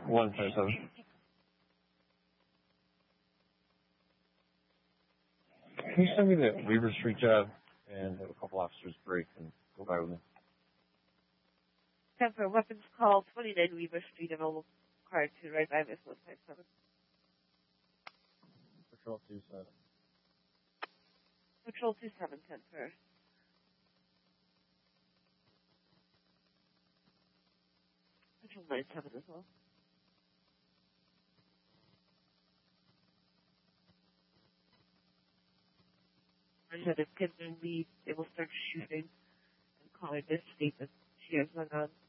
157. Can you send me the Weaver Street job and have a couple officers break and go by with me? 10 for weapons call, 29 Weaver Street, available car to right by Miss 157. Patrol 27. Patrol 27, 10 for. Patrol 97 as well. If kids are in lead, they will start shooting and calling this statement. She has one on